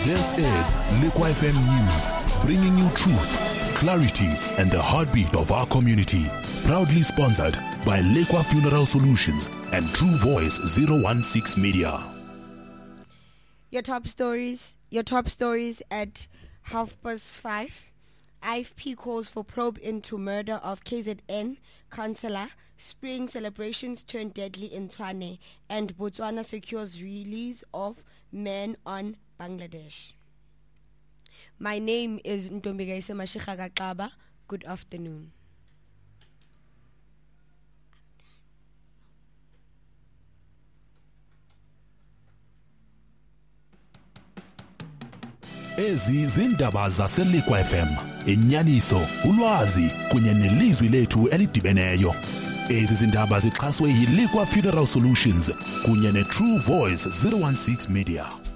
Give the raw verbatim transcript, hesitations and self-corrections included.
This is Lekwa F M News, bringing you truth, clarity, and the heartbeat of our community. Proudly sponsored by Lekwa Funeral Solutions and True Voice zero one six Media. Your top stories, your top stories at half past five. I F P calls for probe into murder of K Z N councillor. Spring celebrations turn deadly in Tshwane, and Botswana secures release of men on Bangladesh. My name is Ntombigaise Mashikhaga Kaba. Good afternoon. Ezi zindaba zaseLekwa F M, inyaniso, ulwazi kunye nelizwi lethu elidibeneyo. Ezi zindaba zixhaswe yiLekwa Funeral Solutions kunye neTrue Voice zero one six Media.